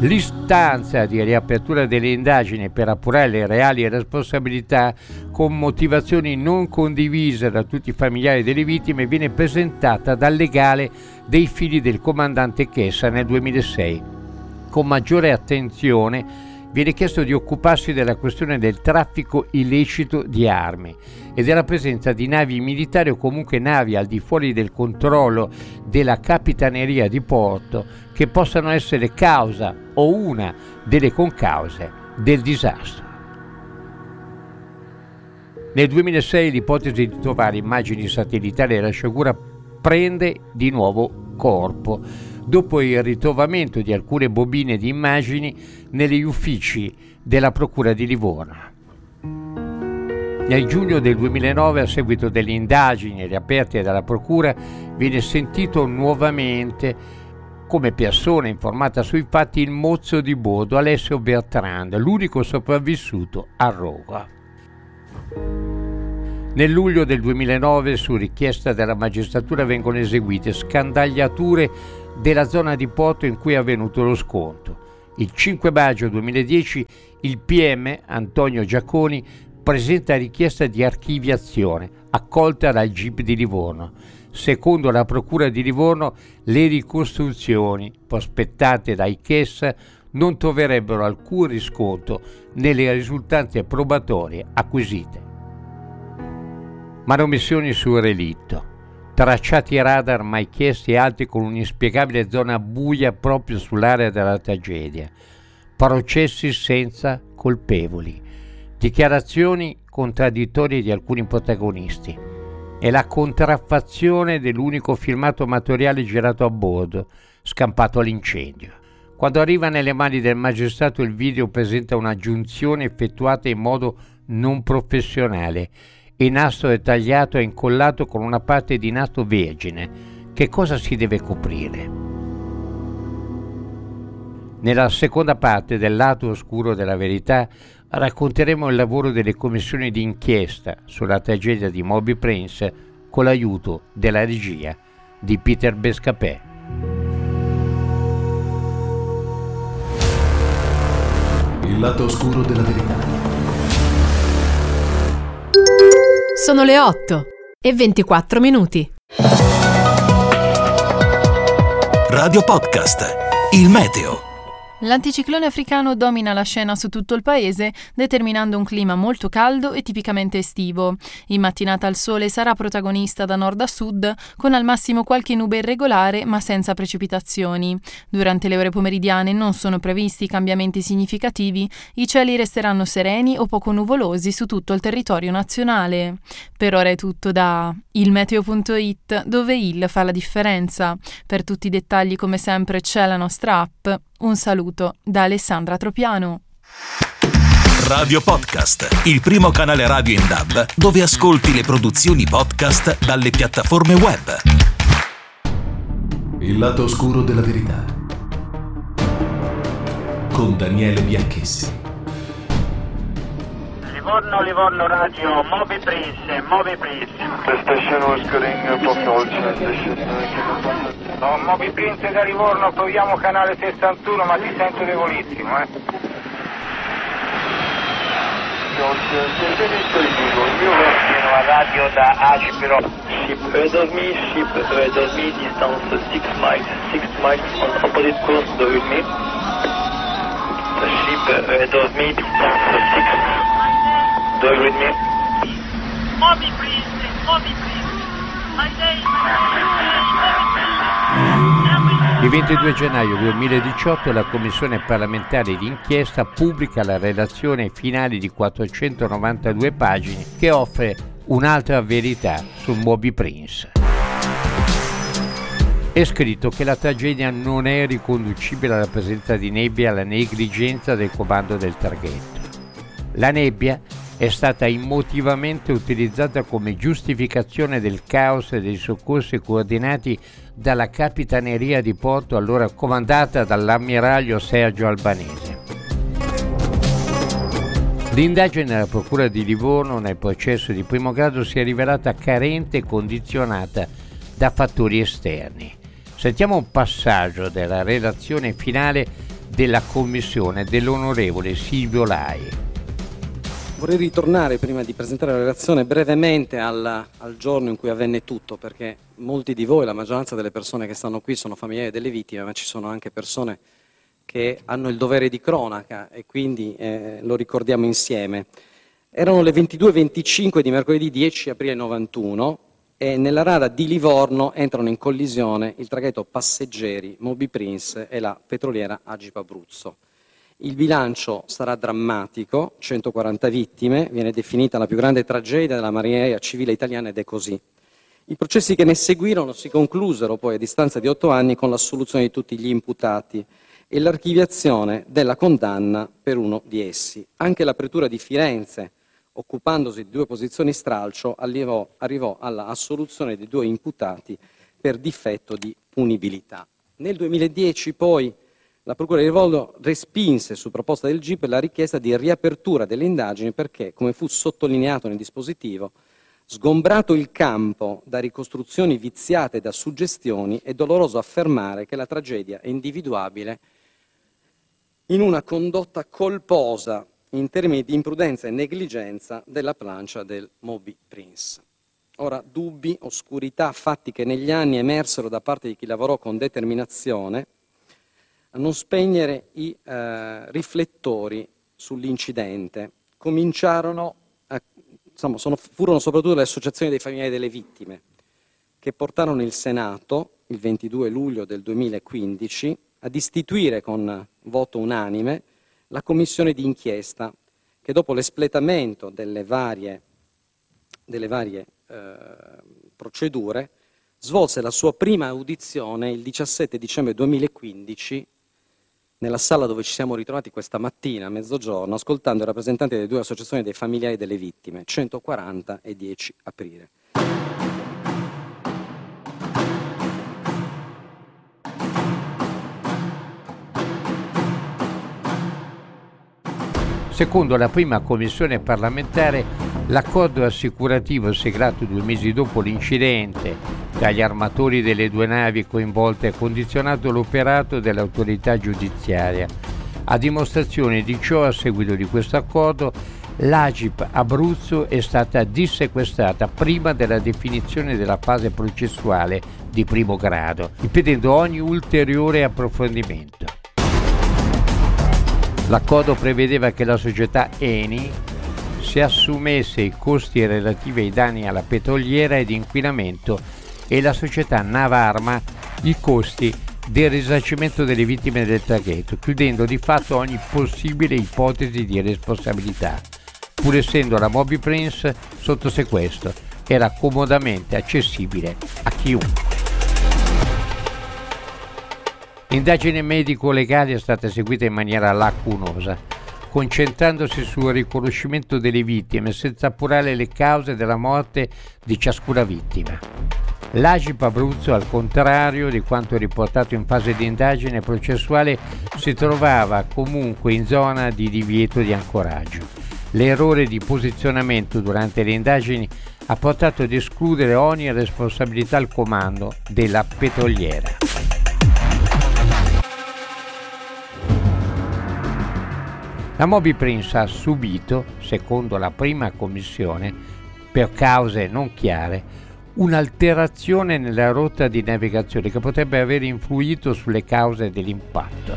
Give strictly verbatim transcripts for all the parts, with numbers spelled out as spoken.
L'istanza di riapertura delle indagini per appurare le reali responsabilità con motivazioni non condivise da tutti i familiari delle vittime viene presentata dal legale dei figli del comandante Chessa nel duemilasei. Con maggiore attenzione viene chiesto di occuparsi della questione del traffico illecito di armi e della presenza di navi militari o comunque navi al di fuori del controllo della Capitaneria di Porto che possano essere causa o una delle concause del disastro. Nel duemilasei l'ipotesi di trovare immagini satellitari della sciagura prende di nuovo corpo, dopo il ritrovamento di alcune bobine di immagini negli uffici della Procura di Livorno. Nel giugno del duemilanove, a seguito delle indagini riaperte dalla Procura, viene sentito nuovamente come persona informata sui fatti il mozzo di bordo Alessio Bertrand, l'unico sopravvissuto a Roma. Nel luglio del duemilanove, su richiesta della magistratura, vengono eseguite scandagliature della zona di Porto in cui è avvenuto lo scontro. Il cinque maggio duemiladieci il P M Antonio Giaconi presenta richiesta di archiviazione, accolta dal G I P di Livorno. Secondo la Procura di Livorno, le ricostruzioni prospettate dai Chessa non troverebbero alcun riscontro nelle risultanze probatorie acquisite. Manomissioni sul relitto, tracciati radar mai chiesti e altri con un'inspiegabile zona buia proprio sull'area della tragedia, processi senza colpevoli, dichiarazioni contraddittorie di alcuni protagonisti e la contraffazione dell'unico filmato amatoriale girato a bordo, scampato all'incendio. Quando arriva nelle mani del magistrato, il video presenta una giunzione effettuata in modo non professionale. Il nastro è tagliato e incollato con una parte di nastro vergine. Che cosa si deve coprire? Nella seconda parte del lato oscuro della verità racconteremo il lavoro delle commissioni di inchiesta sulla tragedia di Moby Prince con l'aiuto della regia di Peter Bescapè. Il lato oscuro della verità. Sono le otto e ventiquattro minuti. Radio Podcast, il meteo. L'anticiclone africano domina la scena su tutto il paese, determinando un clima molto caldo e tipicamente estivo. In mattinata il sole sarà protagonista da nord a sud, con al massimo qualche nube irregolare ma senza precipitazioni. Durante le ore pomeridiane non sono previsti cambiamenti significativi, i cieli resteranno sereni o poco nuvolosi su tutto il territorio nazionale. Per ora è tutto da il meteo punto it, dove il fa la differenza. Per tutti i dettagli, come sempre, c'è la nostra app. Un saluto da Alessandra Tropiano. Radio Podcast, il primo canale radio in D A B dove ascolti le produzioni podcast dalle piattaforme web. Il lato oscuro della verità. Con Daniele Bianchessi. Livorno, Livorno Radio, Moby Prince, Moby Prince. The station was getting proper transition. No, Moby Prince da Livorno, proviamo canale sessantuno, ma ti sento debolissimo, eh. Continua radio da Acipiro. Ship Redormi, ship Redormi, distance six miles, six miles on opposite course, do with me. Ship Redormi, distance six, do with me. Moby Prince, Moby Prince, Mayday, Il ventidue gennaio duemiladiciotto la Commissione parlamentare di inchiesta pubblica la relazione finale di quattrocentonovantadue pagine che offre un'altra verità sul Moby Prince. È scritto che la tragedia non è riconducibile alla presenza di nebbia e alla negligenza del comando del traghetto. La nebbia è stata emotivamente utilizzata come giustificazione del caos e dei soccorsi coordinati dalla Capitaneria di Porto, allora comandata dall'ammiraglio Sergio Albanese. L'indagine della Procura di Livorno nel processo di primo grado si è rivelata carente e condizionata da fattori esterni. Sentiamo un passaggio della relazione finale della commissione dell'onorevole Silvio Lai. Vorrei ritornare, prima di presentare la relazione, brevemente al, al giorno in cui avvenne tutto, perché molti di voi, la maggioranza delle persone che stanno qui, sono familiari delle vittime, ma ci sono anche persone che hanno il dovere di cronaca e quindi eh, lo ricordiamo insieme. Erano le ventidue e venticinque di mercoledì dieci aprile novantuno e nella rada di Livorno entrano in collisione il traghetto passeggeri Moby Prince e la petroliera Agip Abruzzo. Il bilancio sarà drammatico, centoquaranta vittime, viene definita la più grande tragedia della marineria civile italiana ed è così. I processi che ne seguirono si conclusero poi a distanza di otto anni con l'assoluzione di tutti gli imputati e l'archiviazione della condanna per uno di essi. Anche la pretura di Firenze, occupandosi di due posizioni stralcio, arrivò, arrivò alla assoluzione di due imputati per difetto di punibilità. Nel duemiladieci poi la Procura di Livorno respinse su proposta del G I P la richiesta di riapertura delle indagini perché, come fu sottolineato nel dispositivo, sgombrato il campo da ricostruzioni viziate da suggestioni, è doloroso affermare che la tragedia è individuabile in una condotta colposa in termini di imprudenza e negligenza della plancia del Moby Prince. Ora, dubbi, oscurità, fatti che negli anni emersero da parte di chi lavorò con determinazione a non spegnere i eh, riflettori sull'incidente. Cominciarono, a, insomma, sono, furono soprattutto le associazioni dei familiari delle vittime che portarono il Senato, il ventidue luglio del duemilaquindici, ad istituire con voto unanime la commissione di inchiesta che dopo l'espletamento delle varie, delle varie eh, procedure svolse la sua prima audizione il diciassette dicembre duemilaquindici nella sala dove ci siamo ritrovati questa mattina a mezzogiorno, ascoltando i rappresentanti delle due associazioni dei familiari delle vittime, centoquaranta e dieci aprile. Secondo la prima commissione parlamentare, l'accordo assicurativo siglato due mesi dopo l'incidente tra gli armatori delle due navi coinvolte ha condizionato l'operato dell'autorità giudiziaria. A dimostrazione di ciò, a seguito di questo accordo, l'Agip Abruzzo è stata dissequestrata prima della definizione della fase processuale di primo grado, impedendo ogni ulteriore approfondimento. L'accordo prevedeva che la società Eni si assumesse i costi relativi ai danni alla petroliera ed inquinamento e la società Navarma i costi del risarcimento delle vittime del traghetto, chiudendo di fatto ogni possibile ipotesi di responsabilità. Pur essendo la Moby Prince sotto sequestro, era comodamente accessibile a chiunque. L'indagine medico-legale è stata eseguita in maniera lacunosa, concentrandosi sul riconoscimento delle vittime senza appurare le cause della morte di ciascuna vittima. L'Agip Abruzzo, al contrario di quanto riportato in fase di indagine processuale, si trovava comunque in zona di divieto di ancoraggio. L'errore di posizionamento durante le indagini ha portato ad escludere ogni responsabilità al comando della petroliera. La Moby Prince ha subito, secondo la prima commissione, per cause non chiare, un'alterazione nella rotta di navigazione che potrebbe aver influito sulle cause dell'impatto.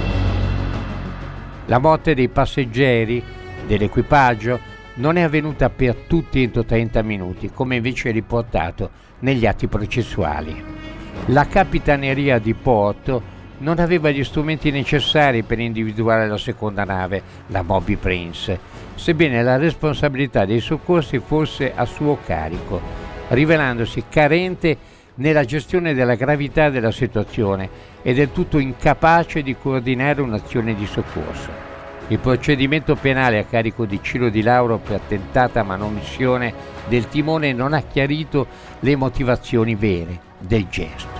La morte dei passeggeri, dell'equipaggio, non è avvenuta per tutti entro trenta minuti, come invece riportato negli atti processuali. La capitaneria di porto non aveva gli strumenti necessari per individuare la seconda nave, la Moby Prince, sebbene la responsabilità dei soccorsi fosse a suo carico, rivelandosi carente nella gestione della gravità della situazione e del tutto incapace di coordinare un'azione di soccorso. Il procedimento penale a carico di Ciro Di Lauro per tentata manomissione del timone non ha chiarito le motivazioni vere del gesto.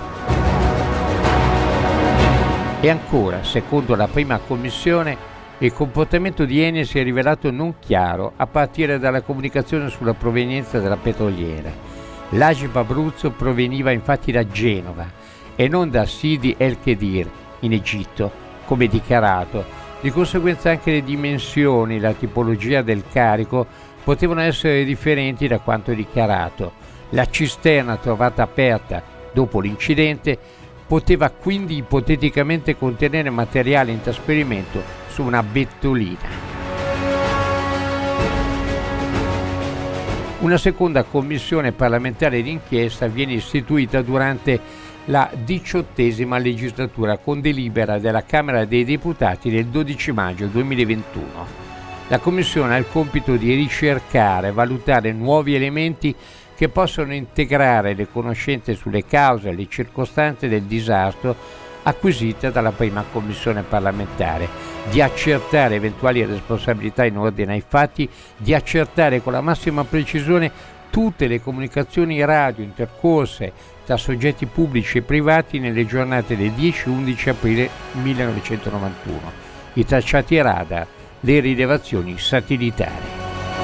E ancora, secondo la prima commissione, il comportamento di Eni si è rivelato non chiaro a partire dalla comunicazione sulla provenienza della petroliera. L'Agip Abruzzo proveniva infatti da Genova e non da Sidi El Kedir, in Egitto, come dichiarato. Di conseguenza anche le dimensioni, la tipologia del carico potevano essere differenti da quanto dichiarato. La cisterna trovata aperta dopo l'incidente poteva quindi ipoteticamente contenere materiale in trasferimento su una bettolina. Una seconda commissione parlamentare d'inchiesta viene istituita durante la diciottesima legislatura con delibera della Camera dei Deputati del dodici maggio duemilaventuno. La commissione ha il compito di ricercare e valutare nuovi elementi che possono integrare le conoscenze sulle cause e le circostanze del disastro acquisite dalla prima commissione parlamentare, di accertare eventuali responsabilità in ordine ai fatti, di accertare con la massima precisione tutte le comunicazioni radio intercorse tra soggetti pubblici e privati nelle giornate del dieci e undici aprile millenovecentonovantuno, i tracciati radar, le rilevazioni satellitari.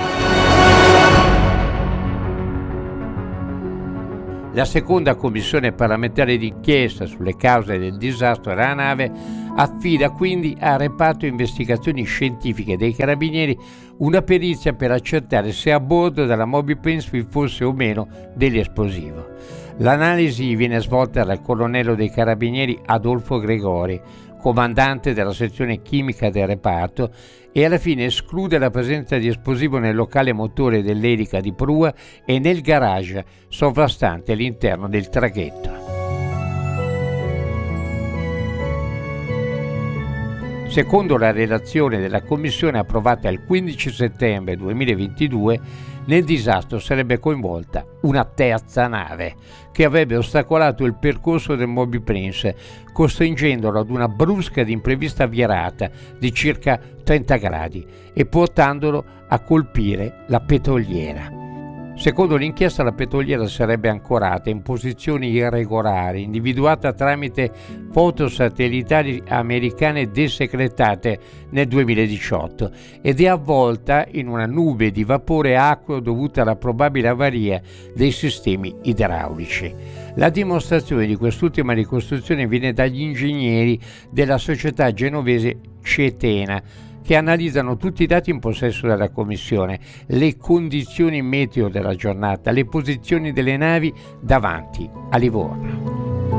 La seconda commissione parlamentare d'inchiesta sulle cause del disastro della nave affida quindi al reparto investigazioni scientifiche dei Carabinieri una perizia per accertare se a bordo della Moby Prince vi fosse o meno dell'esplosivo. L'analisi viene svolta dal colonnello dei Carabinieri Adolfo Gregori, comandante della sezione chimica del reparto, e alla fine esclude la presenza di esplosivo nel locale motore dell'elica di prua e nel garage sovrastante all'interno del traghetto. Secondo la relazione della Commissione approvata il quindici settembre duemilaventidue, nel disastro sarebbe coinvolta una terza nave che avrebbe ostacolato il percorso del Moby Prince, costringendolo ad una brusca ed imprevista virata di circa trenta gradi e portandolo a colpire la petroliera. Secondo l'inchiesta, la petroliera sarebbe ancorata in posizioni irregolari, individuata tramite foto satellitari americane desecretate nel duemiladiciotto, ed è avvolta in una nube di vapore acqueo dovuta alla probabile avaria dei sistemi idraulici. La dimostrazione di quest'ultima ricostruzione viene dagli ingegneri della società genovese Cetena, che analizzano tutti i dati in possesso della Commissione, le condizioni meteo della giornata, le posizioni delle navi davanti a Livorno.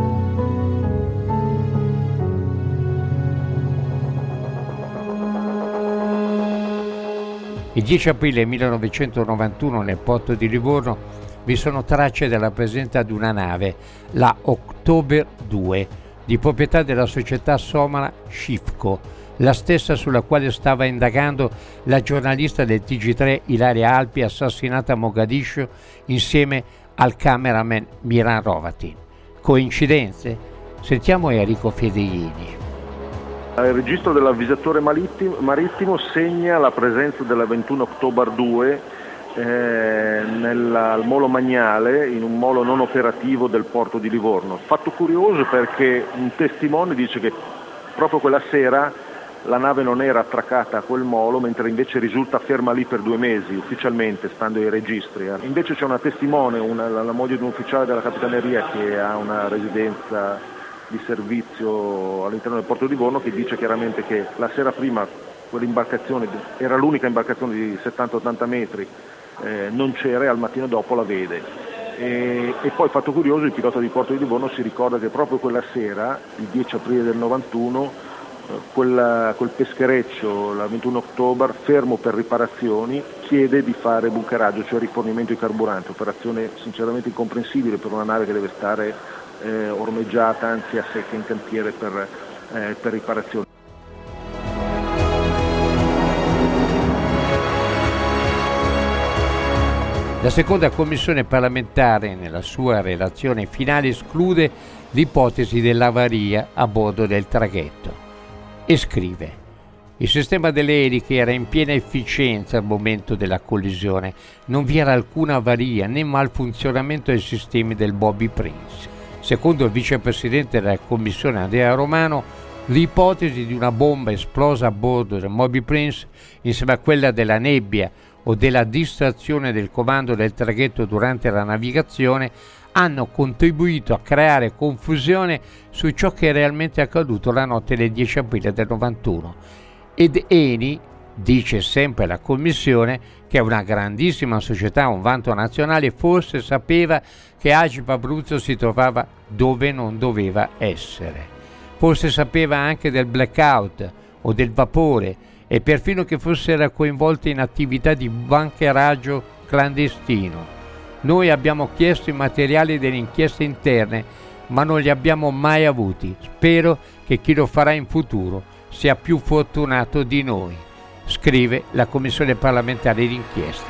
Il dieci aprile millenovecentonovantuno nel porto di Livorno vi sono tracce della presenza di una nave, la October due, di proprietà della società somala Shifco, la stessa sulla quale stava indagando la giornalista del T G tre Ilaria Alpi, assassinata a Mogadiscio insieme al cameraman Miran Hrovatin. Coincidenze? Sentiamo Enrico Federini. Il registro dell'avvisatore marittimo, marittimo segna la presenza della ventuno October due eh, nel, al molo Magnale, in un molo non operativo del porto di Livorno. Fatto curioso perché un testimone dice che proprio quella sera la nave non era attraccata a quel molo, mentre invece risulta ferma lì per due mesi ufficialmente, stando ai registri. Invece c'è una testimone, una, la moglie di un ufficiale della Capitaneria che ha una residenza di servizio all'interno del porto di Livorno, che dice chiaramente che la sera prima quell'imbarcazione era l'unica imbarcazione di settanta ottanta metri, eh, non c'era, e al mattino dopo la vede. E, e poi, fatto curioso, il pilota di porto di Livorno si ricorda che proprio quella sera, il dieci aprile del novantuno, Quella, quel peschereccio, la ventuno October, fermo per riparazioni, chiede di fare bunkeraggio, cioè rifornimento di carburante, operazione sinceramente incomprensibile per una nave che deve stare eh, ormeggiata, anzi a secca in cantiere per, eh, per riparazioni. La seconda commissione parlamentare, nella sua relazione finale, esclude l'ipotesi dell'avaria a bordo del traghetto e scrive: il sistema delle eliche era in piena efficienza al momento della collisione, non vi era alcuna avaria né malfunzionamento dei sistemi del Moby Prince. Secondo il vicepresidente della commissione Andrea Romano, l'ipotesi di una bomba esplosa a bordo del Moby Prince, insieme a quella della nebbia o della distrazione del comando del traghetto durante la navigazione, hanno contribuito a creare confusione su ciò che è realmente accaduto la notte del dieci aprile del novantuno. Ed Eni dice sempre la Commissione che è una grandissima società, un vanto nazionale, forse sapeva che Agip Abruzzo si trovava dove non doveva essere. Forse sapeva anche del blackout o del vapore e perfino che fosse coinvolta in attività di bancheraggio clandestino. Noi abbiamo chiesto i materiali delle inchieste interne, ma non li abbiamo mai avuti. Spero che chi lo farà in futuro sia più fortunato di noi, scrive la Commissione parlamentare d'inchiesta.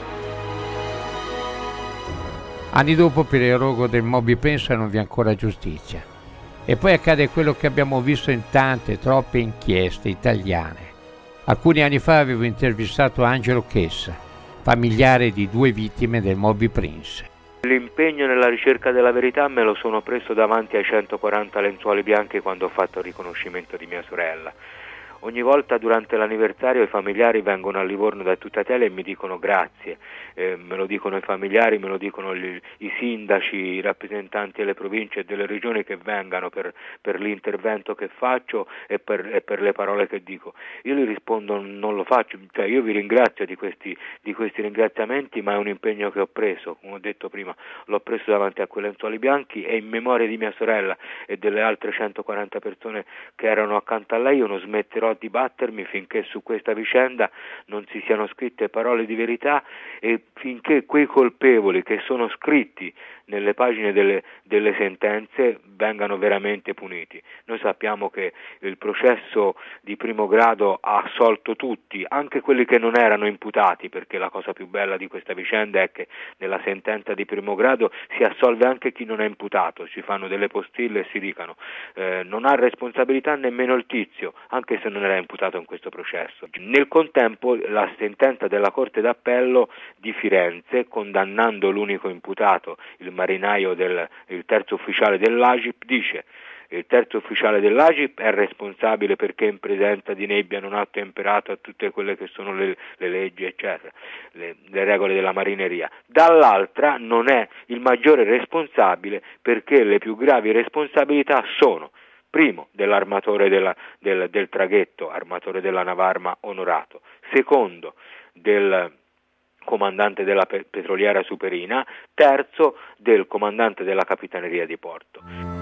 Anni dopo, per il rogo del Moby Prince non vi è ancora giustizia. E poi accade quello che abbiamo visto in tante, troppe inchieste italiane. Alcuni anni fa avevo intervistato Angelo Chessa, familiare di due vittime del Moby Prince. L'impegno nella ricerca della verità me lo sono preso davanti ai centoquaranta lenzuoli bianchi quando ho fatto il riconoscimento di mia sorella. Ogni volta durante l'anniversario i familiari vengono a Livorno da tutta Italia e mi dicono grazie, eh, me lo dicono i familiari, me lo dicono gli, i sindaci, i rappresentanti delle province e delle regioni che vengano per, per l'intervento che faccio e per, e per le parole che dico. Io gli rispondo non lo faccio, cioè io vi ringrazio di questi, di questi ringraziamenti, ma è un impegno che ho preso, come ho detto prima, l'ho preso davanti a quei lenzuoli bianchi e in memoria di mia sorella e delle altre centoquaranta persone che erano accanto a lei io non smetterò di battermi finché su questa vicenda non si siano scritte parole di verità e finché quei colpevoli che sono scritti nelle pagine delle, delle sentenze vengano veramente puniti. Noi sappiamo che il processo di primo grado ha assolto tutti, anche quelli che non erano imputati, perché la cosa più bella di questa vicenda è che nella sentenza di primo grado si assolve anche chi non è imputato, ci fanno delle postille e si dicono eh, non ha responsabilità nemmeno il tizio, anche se non era imputato in questo processo. Nel contempo la sentenza della Corte d'Appello di Firenze, condannando l'unico imputato, il marinaio del il terzo ufficiale dell'Agip, dice il terzo ufficiale dell'Agip è responsabile perché in presenza di nebbia non ha ottemperato a tutte quelle che sono le, le leggi eccetera, le, le regole della marineria. Dall'altra non è il maggiore responsabile perché le più gravi responsabilità sono primo dell'armatore della, del, del traghetto, armatore della Navarma onorato, secondo del comandante della petroliera Superina, terzo del comandante della capitaneria di porto.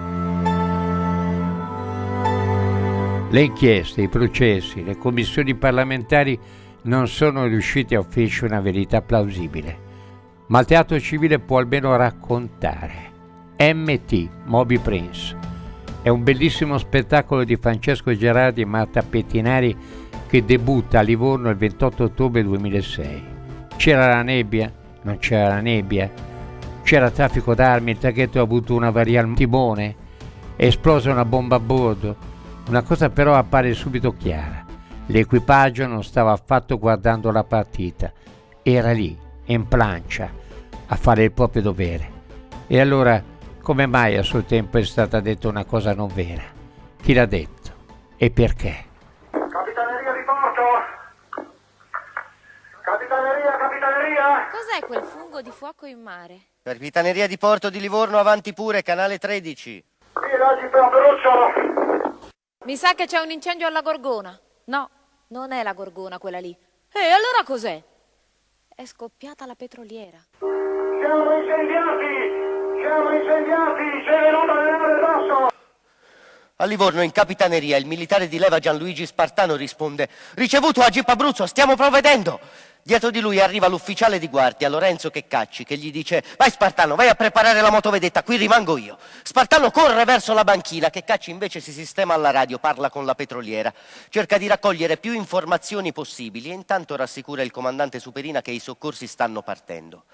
Le inchieste, i processi, le commissioni parlamentari non sono riusciti a offrirci una verità plausibile, ma il teatro civile può almeno raccontare. M T, Moby Prince, è un bellissimo spettacolo di Francesco Gerardi e Marta Pettinari che debutta a Livorno il ventotto ottobre duemilasei. C'era la nebbia? Non c'era la nebbia? C'era traffico d'armi, il traghetto ha avuto una avaria al timone? È esplosa una bomba a bordo? Una cosa però appare subito chiara. L'equipaggio non stava affatto guardando la partita. Era lì, in plancia, a fare il proprio dovere. E allora, come mai a suo tempo è stata detta una cosa non vera? Chi l'ha detto? E perché? Capitaneria di porto! Capitaneria, capitaneria! Cos'è quel fungo di fuoco in mare? Capitaneria di porto di Livorno, avanti pure, canale tredici. Qui l'Agip Abruzzo! Mi sa che c'è un incendio alla Gorgona. No, non è la Gorgona quella lì. E allora cos'è? È scoppiata la petroliera. Siamo incendiati! Siamo incendiati! C'è venuta a venire addosso! A Livorno, in capitaneria, il militare di leva Gianluigi Spartano risponde: ricevuto Agip Abruzzo, stiamo provvedendo. Dietro di lui arriva l'ufficiale di guardia, Lorenzo Checcacci, che gli dice: vai Spartano, vai a preparare la motovedetta, qui rimango io. Spartano corre verso la banchina, Checcacci invece si sistema alla radio, parla con la petroliera, cerca di raccogliere più informazioni possibili e intanto rassicura il comandante Superina che i soccorsi stanno partendo.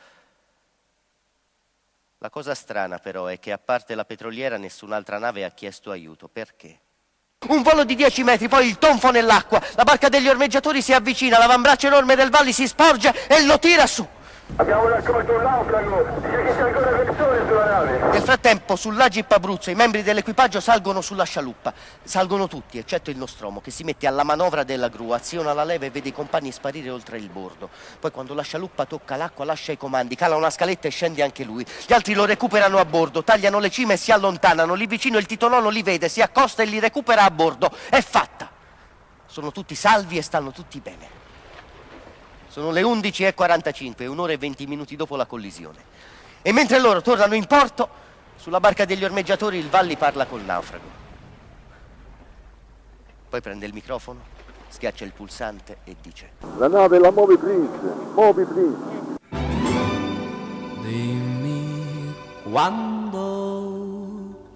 La cosa strana però è che a parte la petroliera nessun'altra nave ha chiesto aiuto. Perché? Un volo di dieci metri, poi il tonfo nell'acqua, la barca degli ormeggiatori si avvicina, l'avambraccio enorme del Valli si sporge e lo tira su. Abbiamo raccolto un naufrago, dice che c'è ancora persone sulla nave. Nel frattempo, sull'Agip Abruzzo, i membri dell'equipaggio salgono sulla scialuppa. Salgono tutti, eccetto il Nostromo, che si mette alla manovra della gru, aziona la leva e vede i compagni sparire oltre il bordo. Poi, quando la scialuppa tocca l'acqua, lascia i comandi, cala una scaletta e scende anche lui. Gli altri lo recuperano a bordo, tagliano le cime e si allontanano. Lì vicino il titolone li vede, si accosta e li recupera a bordo. È fatta! Sono tutti salvi e stanno tutti bene. Sono le undici e quarantacinque, un'ora e venti minuti dopo la collisione. E mentre loro tornano in porto, sulla barca degli ormeggiatori il Valli parla col naufrago. Poi prende il microfono, schiaccia il pulsante e dice: la nave è la Moby Prince, Moby Prince. Dimmi quando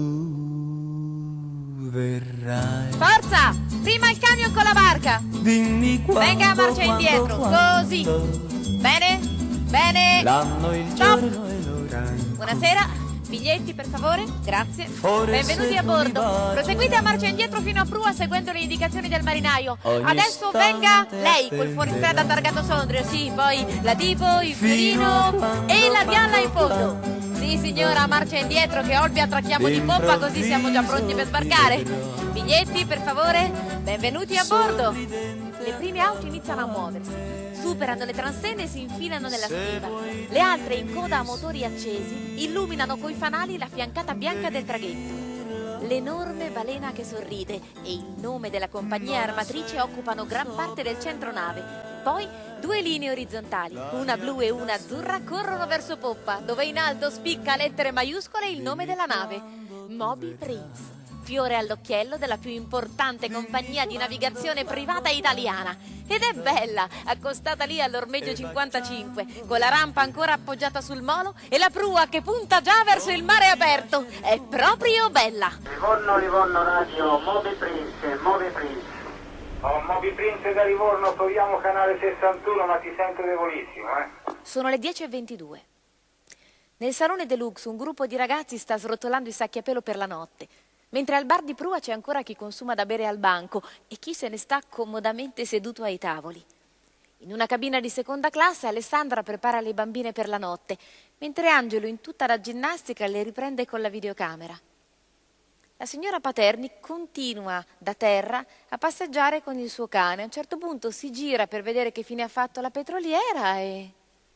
tu verrai. Forza! Prima il camion con la barca! Dimmi quando, venga a marcia quando, indietro, quando, così! Bene? Bene! L'anno, il Stop. giorno e l'ora. Buonasera, biglietti per favore, grazie. Forse Benvenuti a bordo. baci. Proseguite a marcia indietro fino a prua seguendo le indicazioni del marinaio. Ogni Adesso venga istante lei, quel per fuoristrada te. targato Sondrio, sì, poi la Divo, il Fino Fiorino quando e la Dialla in quando fondo. Sì signora, marcia indietro che Olbia attracchiamo di poppa così siamo già pronti per sbarcare. Biglietti per favore, benvenuti a bordo. Le prime auto iniziano a muoversi, superano le transenne e si infilano nella stiva. Le altre in coda a motori accesi illuminano coi fanali la fiancata bianca del traghetto. L'enorme balena che sorride e il nome della compagnia armatrice occupano gran parte del centro nave. Poi due linee orizzontali, una blu e una azzurra, corrono verso poppa, dove in alto spicca a lettere maiuscole il nome della nave, Moby Prince. Fiore all'occhiello della più importante compagnia di navigazione privata italiana. Ed è bella, accostata lì all'ormeggio cinquantacinque, con la rampa ancora appoggiata sul molo e la prua che punta già verso il mare aperto. È proprio bella. Livorno, Livorno Radio, Moby Prince, Moby Prince. Oh, Moby Prince da Livorno, proviamo canale sessantuno, ma ti sento debolissimo, eh. Sono le dieci e ventidue. Nel salone deluxe un gruppo di ragazzi sta srotolando i sacchi a pelo per la notte, mentre al bar di prua c'è ancora chi consuma da bere al banco e chi se ne sta comodamente seduto ai tavoli. In una cabina di seconda classe Alessandra prepara le bambine per la notte, mentre Angelo in tutta la ginnastica le riprende con la videocamera. La signora Paterni continua da terra a passeggiare con il suo cane. A un certo punto si gira per vedere che fine ha fatto la petroliera e...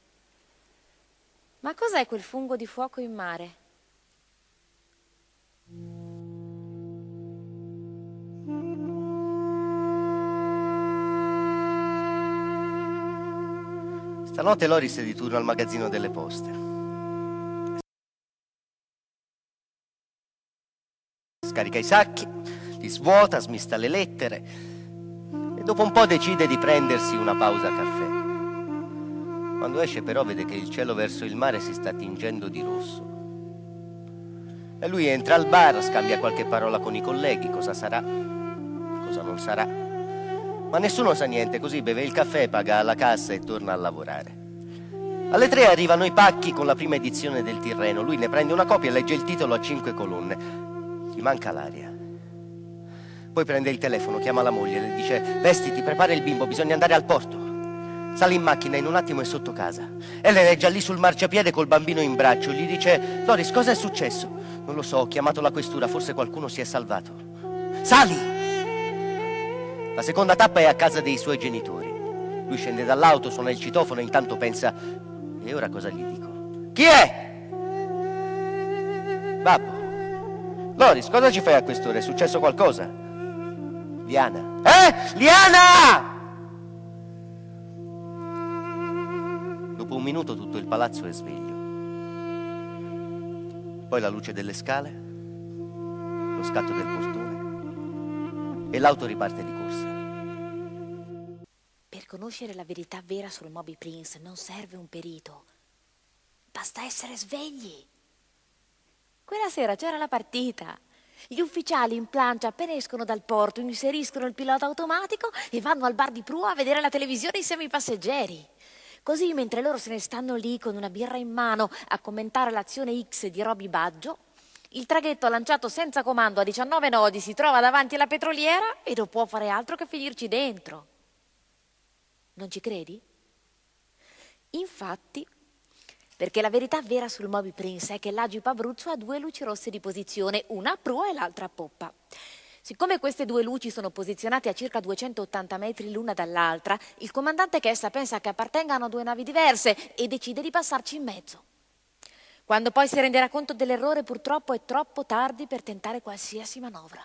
Ma cos'è quel fungo di fuoco in mare? Stanotte Loris è di turno al magazzino delle poste. Scarica i sacchi, li svuota, smista le lettere e dopo un po' decide di prendersi una pausa caffè. Quando esce però vede che il cielo verso il mare si sta tingendo di rosso. E lui entra al bar, scambia qualche parola con i colleghi, cosa sarà, cosa non sarà. Ma nessuno sa niente, così beve il caffè, paga alla cassa e torna a lavorare. Alle tre arrivano i pacchi con la prima edizione del Tirreno. Lui ne prende una copia e legge il titolo a cinque colonne. Gli manca l'aria. Poi prende il telefono, chiama la moglie, le dice: vestiti, prepara il bimbo, bisogna andare al porto. Sale in macchina, in un attimo è sotto casa. Ellen è già lì sul marciapiede col bambino in braccio. Gli dice: Loris, cosa è successo? Non lo so, ho chiamato la questura, forse qualcuno si è salvato. Sali! La seconda tappa è a casa dei suoi genitori. Lui scende dall'auto, suona il citofono e intanto pensa: e ora cosa gli dico? Chi è? Babbo. Loris, cosa ci fai a quest'ora? È successo qualcosa? Liana. Eh? Liana! Dopo un minuto tutto il palazzo è sveglio. Poi la luce delle scale, lo scatto del portone e l'auto riparte di corsa. Per conoscere la verità vera sul Moby Prince non serve un perito. Basta essere svegli. Quella sera c'era la partita. Gli ufficiali in plancia appena escono dal porto inseriscono il pilota automatico e vanno al bar di prua a vedere la televisione insieme ai passeggeri. Così, mentre loro se ne stanno lì con una birra in mano a commentare l'azione X di Roby Baggio, il traghetto lanciato senza comando a diciannove nodi si trova davanti alla petroliera e non può fare altro che finirci dentro. Non ci credi? Infatti, perché la verità vera sul Moby Prince è che l'Agip Abruzzo ha due luci rosse di posizione, una a prua e l'altra a poppa. Siccome queste due luci sono posizionate a circa duecentottanta metri l'una dall'altra, il comandante che essa pensa che appartengano a due navi diverse e decide di passarci in mezzo. Quando poi si renderà conto dell'errore, purtroppo è troppo tardi per tentare qualsiasi manovra.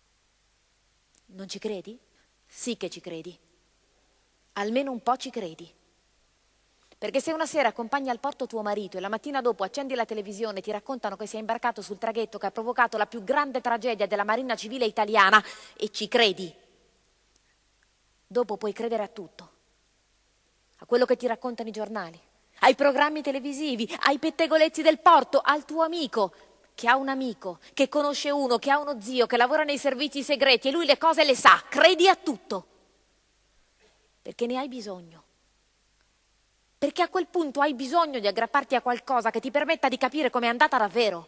Non ci credi? Sì che ci credi. Almeno un po' ci credi. Perché se una sera accompagni al porto tuo marito e la mattina dopo accendi la televisione e ti raccontano che sei imbarcato sul traghetto che ha provocato la più grande tragedia della Marina Civile italiana, e ci credi, dopo puoi credere a tutto. A quello che ti raccontano i giornali, ai programmi televisivi, ai pettegolezzi del porto, al tuo amico, che ha un amico, che conosce uno, che ha uno zio, che lavora nei servizi segreti e lui le cose le sa. Credi a tutto. Perché ne hai bisogno. Perché a quel punto hai bisogno di aggrapparti a qualcosa che ti permetta di capire com'è andata davvero.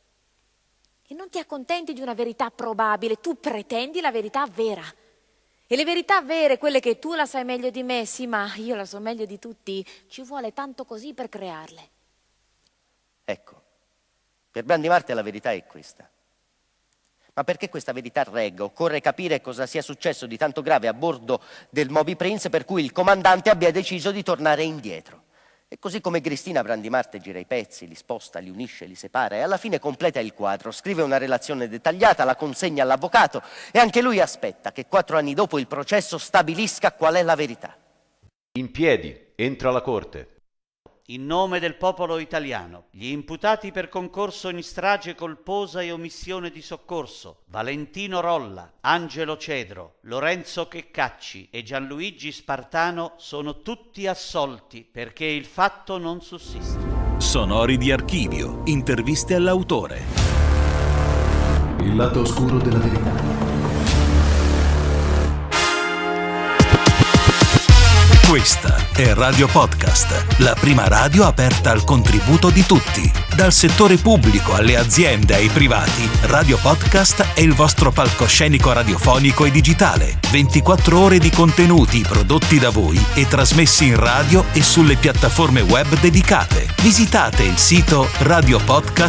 E non ti accontenti di una verità probabile, tu pretendi la verità vera. E le verità vere, quelle che tu la sai meglio di me, sì, ma io la so meglio di tutti, ci vuole tanto così per crearle. Ecco, per Brandi Marte la verità è questa. Ma perché questa verità regga, occorre capire cosa sia successo di tanto grave a bordo del Moby Prince per cui il comandante abbia deciso di tornare indietro. E così come Cristina Brandi Marte gira i pezzi, li sposta, li unisce, li separa e alla fine completa il quadro, scrive una relazione dettagliata, la consegna all'avvocato e anche lui aspetta che quattro anni dopo il processo stabilisca qual è la verità. In piedi, entra la corte. In nome del popolo italiano, gli imputati per concorso in strage colposa e omissione di soccorso, Valentino Rolla, Angelo Cedro, Lorenzo Checcacci e Gianluigi Spartano sono tutti assolti perché il fatto non sussiste. Sonori di archivio, interviste all'autore. Il lato oscuro della verità. Questa è Radio Podcast, la prima radio aperta al contributo di tutti. Dal settore pubblico alle aziende ai privati, Radio Podcast è il vostro palcoscenico radiofonico e digitale. ventiquattro ore di contenuti prodotti da voi e trasmessi in radio e sulle piattaforme web dedicate. Visitate il sito radio podcast